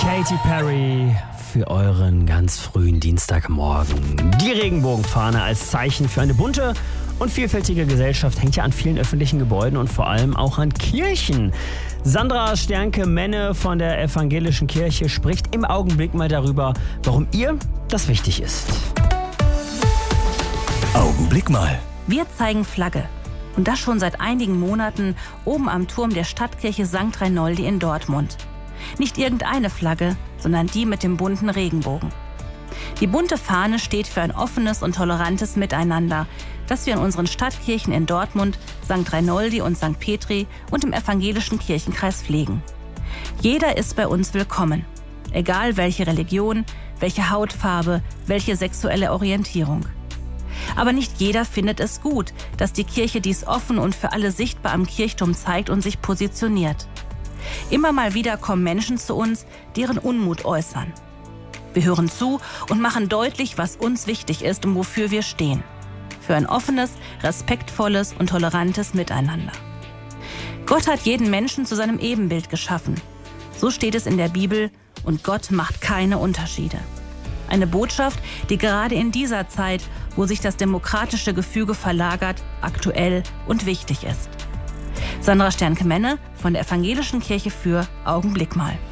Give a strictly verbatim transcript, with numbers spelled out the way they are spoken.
Katy Perry für euren ganz frühen Dienstagmorgen. Die Regenbogenfahne als Zeichen für eine bunte und vielfältige Gesellschaft hängt ja an vielen öffentlichen Gebäuden und vor allem auch an Kirchen. Sandra Sternke-Menne von der Evangelischen Kirche spricht im Augenblick mal darüber, warum ihr das wichtig ist. Augenblick mal. Wir zeigen Flagge. Und das schon seit einigen Monaten oben am Turm der Stadtkirche Sankt Reinoldi in Dortmund. Nicht irgendeine Flagge, sondern die mit dem bunten Regenbogen. Die bunte Fahne steht für ein offenes und tolerantes Miteinander, das wir in unseren Stadtkirchen in Dortmund, Sankt Reinoldi und Sankt Petri und im evangelischen Kirchenkreis pflegen. Jeder ist bei uns willkommen, egal welche Religion, welche Hautfarbe, welche sexuelle Orientierung. Aber nicht jeder findet es gut, dass die Kirche dies offen und für alle sichtbar am Kirchturm zeigt und sich positioniert. Immer mal wieder kommen Menschen zu uns, die ihren Unmut äußern. Wir hören zu und machen deutlich, was uns wichtig ist und wofür wir stehen. Für ein offenes, respektvolles und tolerantes Miteinander. Gott hat jeden Menschen zu seinem Ebenbild geschaffen. So steht es in der Bibel und Gott macht keine Unterschiede. Eine Botschaft, die gerade in dieser Zeit, wo sich das demokratische Gefüge verlagert, aktuell und wichtig ist. Sandra Sternke-Menne von der Evangelischen Kirche für Augenblick mal.